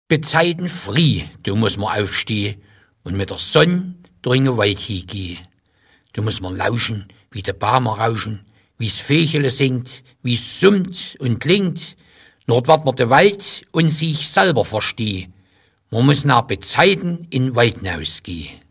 Bezeiten früh, du musst man aufstehen und mit der Sonne durch den Wald hingehen. Du musst man lauschen, wie die Bäume rauschen, wie's Vögele singt, wie's summt und klingt. Dort wird man den Wald und sich selber verstehen. Man muss nach Bezeiten in den Wald hinausgehen.